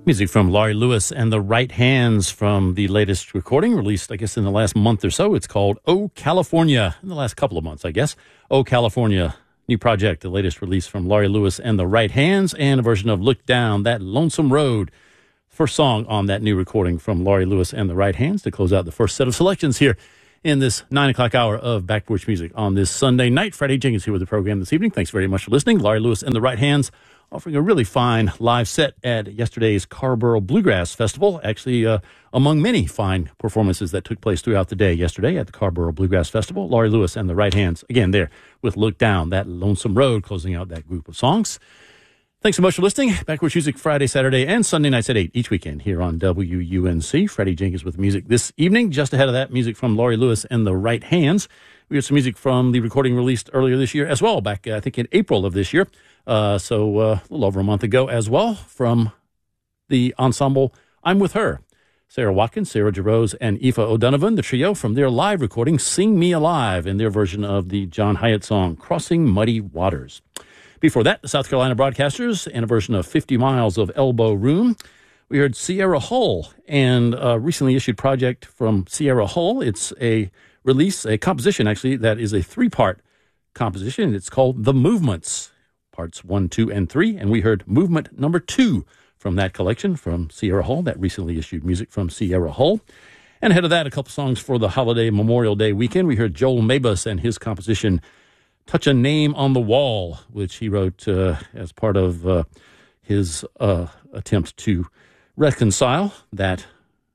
Music from Laurie Lewis and the Right Hands from the latest recording released, I guess, in the last month or so. It's called Oh California, in the last couple of months, I guess. Oh California, new project, the latest release from Laurie Lewis and the Right Hands, and a version of Look Down That Lonesome Road. First song on that new recording from Laurie Lewis and the Right Hands to close out the first set of selections here in this 9 o'clock hour of Back Porch Music on this Sunday night. Freddie Jenkins here with the program this evening. Thanks very much for listening. Laurie Lewis and the Right Hands offering a really fine live set at yesterday's Carrboro Bluegrass Festival. Actually, among many fine performances that took place throughout the day yesterday at the Carrboro Bluegrass Festival. Laurie Lewis and the Right Hands, again, there with Look Down That Lonesome Road, closing out that group of songs. Thanks so much for listening. Backwards Music Friday, Saturday, and Sunday nights at 8 each weekend here on WUNC. Freddie Jenkins with music this evening. Just ahead of that, music from Laurie Lewis and the Right Hands. We had some music from the recording released earlier this year as well, back, I think, in April of this year. So a little over a month ago as well, from the ensemble I'm With Her. Sarah Watkins, Sarah Jarose, and Aoife O'Donovan, the trio from their live recording, Sing Me Alive, in their version of the John Hyatt song, Crossing Muddy Waters. Before that, the South Carolina Broadcasters and a version of 50 Miles of Elbow Room. We heard Sierra Hull and a recently issued project from Sierra Hull. It's a release, a composition actually, that is a three-part composition. It's called The Movements, parts 1, 2, and 3. And we heard movement number 2 from that collection from Sierra Hull, that recently issued music from Sierra Hull. And ahead of that, a couple songs for the holiday Memorial Day weekend. We heard Joel Mabus and his composition Touch a Name on the Wall, which he wrote as part of his attempt to reconcile that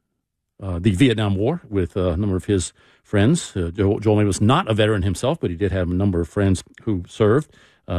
the Vietnam War with a number of his friends. Joel Mabus, not a veteran himself, but he did have a number of friends who served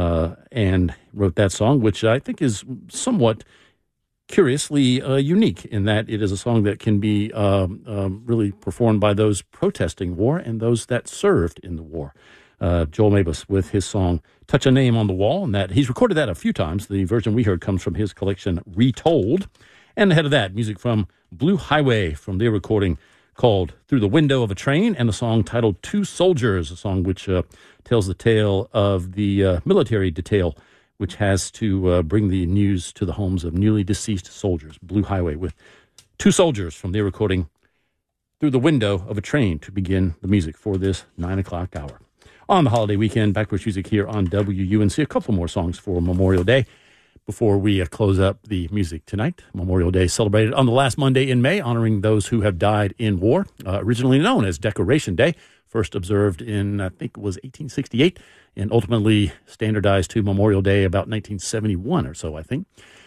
and wrote that song, which I think is somewhat curiously unique in that it is a song that can be really performed by those protesting war and those that served in the war. Joel Mabus with his song Touch a Name on the Wall, and that he's recorded that a few times. The version we heard comes from his collection Retold. And ahead of that, music from Blue Highway from their recording called Through the Window of a Train, and a song titled Two Soldiers, a song which tells the tale of the military detail which has to bring the news to the homes of newly deceased soldiers. Blue Highway with Two Soldiers from their recording Through the Window of a Train to begin the music for this 9 o'clock hour. On the holiday weekend, Backwards Music here on WUNC. A couple more songs for Memorial Day before we close up the music tonight. Memorial Day celebrated on the last Monday in May, honoring those who have died in war, originally known as Decoration Day, first observed in, I think it was 1868, and ultimately standardized to Memorial Day about 1971 or so, I think.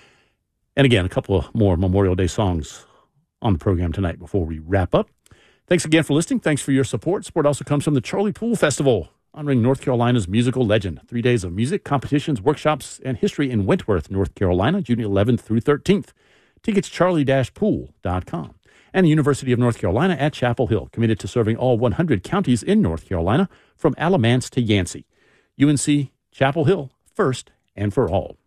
And again, a couple of more Memorial Day songs on the program tonight before we wrap up. Thanks again for listening. Thanks for your support. Support also comes from the Charlie Poole Festival, honoring North Carolina's musical legend. 3 days of music, competitions, workshops, and history in Wentworth, North Carolina, June 11th through 13th. Tickets charlie-poole.com. And the University of North Carolina at Chapel Hill, committed to serving all 100 counties in North Carolina from Alamance to Yancey. UNC Chapel Hill, first and for all.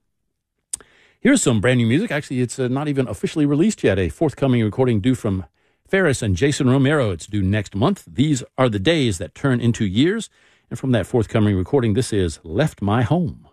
Here's some brand new music. Actually, it's not even officially released yet. A forthcoming recording due from Ferris and Jason Romero. It's due next month. These are the days that turn into years. And from that forthcoming recording, this is Left My Home.